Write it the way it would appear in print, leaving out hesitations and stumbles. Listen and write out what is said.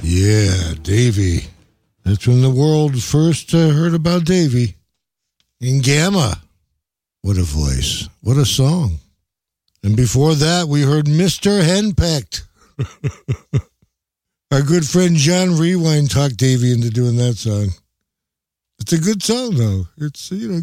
Yeah, Davy. That's when the world first heard about Davy. In Gamma. What a voice. What a song. And before that, we heard Mr. Henpecked. Our good friend John Rewind talked Davy into doing that song. It's a good song, though. It's,